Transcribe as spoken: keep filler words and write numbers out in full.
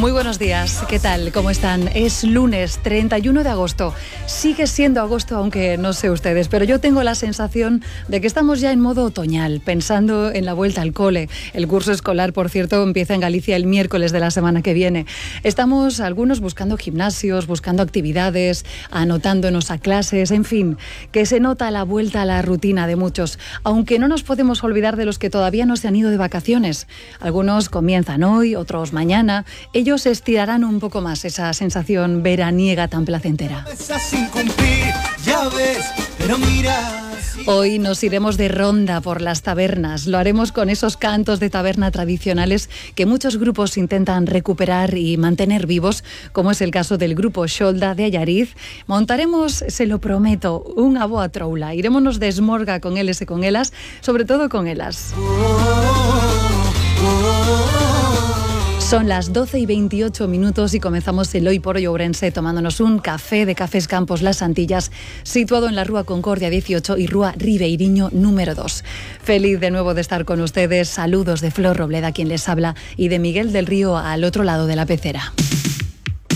Muy buenos días, ¿qué tal? ¿Cómo están? Es lunes treinta y uno de agosto. Sigue siendo agosto, aunque no sé ustedes, pero yo tengo la sensación de que estamos ya en modo otoñal, pensando en la vuelta al cole. El curso escolar, por cierto, empieza en Galicia el miércoles de la semana que viene. Estamos algunos buscando gimnasios, buscando actividades, anotándonos a clases, en fin, que se nota la vuelta a la rutina de muchos, aunque no nos podemos olvidar de los que todavía no se han ido de vacaciones. Algunos comienzan hoy, otros mañana. Ellos estirarán un poco más esa sensación veraniega tan placentera. Hoy nos iremos de ronda por las tabernas. Lo haremos con esos cantos de taberna tradicionales que muchos grupos intentan recuperar y mantener vivos, como es el caso del grupo Xolda de Allariz. Montaremos, se lo prometo, un abo a troula. Irémonos de esmorga con eles e con elas, sobre todo con elas. Son las doce y veintiocho minutos y comenzamos el Hoy por Hoy Ourense tomándonos un café de Cafés Campos Las Antillas, situado en la Rúa Concordia dieciocho y Rúa Ribeiriño número dos. Feliz de nuevo de estar con ustedes. Saludos de Flor Robleda, quien les habla, y de Miguel del Río al otro lado de la pecera.